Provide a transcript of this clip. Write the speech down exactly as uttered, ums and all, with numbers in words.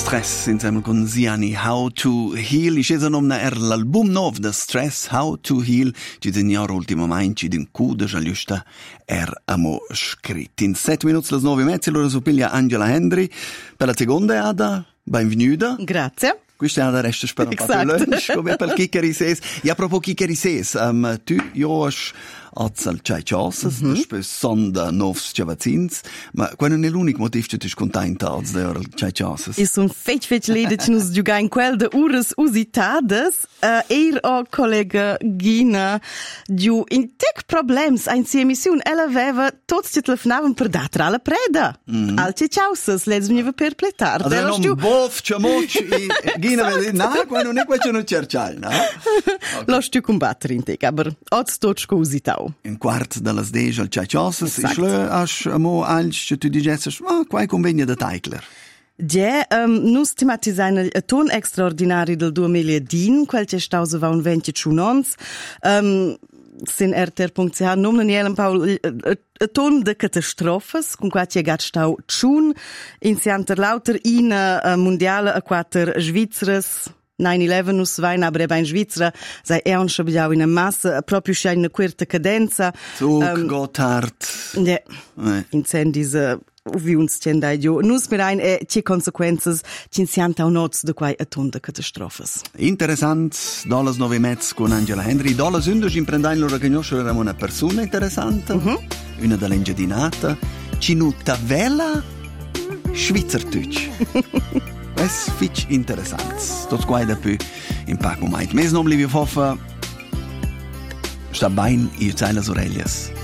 Stress insieme con Ziani, How to Heal. I scesa nomna er l'album nov da Stress, How to Heal, ci signor ultimamente ci din cuda giusta er amo scritto. In sette minuti las nove e mezza, allora suppiglia Angela Henry per la seconda ada. Benvenuta. Grazie. Questa è la resta per un po' più lunch, come per Kikeri Ses. Ja, proprio Kikeri Ses, um, tu, io, Azal Chai Chasses, mm-hmm. Das ist Sonda Novs Chavazins, ma quando non è l'unico motivo che tu sei contenta als der Chai Chasses. Ist un fetch fetch lede che nos giuga in quel de ures usitades, uh, er o collega Gina, giu in tec problems ein si emission, ella aveva tots ti telefonaven per datra alla preda. Mm-hmm. Al Chai Chasses, leds veniva per pletar. Allora non bof, ciamoc, Gina vede, na, quando non è questo non cerciai, na? Lo stu combattere in tec, aber oz tot usitau. In quart dalla sdeja al Chai Chasses, e schle as amo als che tu digesses, ma quai convegna da Teigler. Ja, um, nus tematisain il ton extraordinari del duemiladin, quel che stause va un venti chunons, um, sin R T R punct C H nomnen jelen Paul il ton de catastrofes, con qua che gat stau chun, in sianter lauter ina uh, mondiale a quater Schweizeres, nine eleven nus vain aber eben in Svizzera sei er schon biau in a massa proprio scha in una quarta cadenza Zug, um, Gotthard ja eh. Incendis uh, vi uns tendai io nus mir ein e che consequences ci sianta un noz de quai atonda catastrofes interessant dollars nove mezz con Angela Henry dollars undici imprendain loro conoscere una persona interessante uh-huh. Una dall'engedinata cinuta vela Schweizerdeutsch. Es fitch interessant. Tot quai da più in pack moment. Mes nom livi foffa sta bain i zeilas orellas.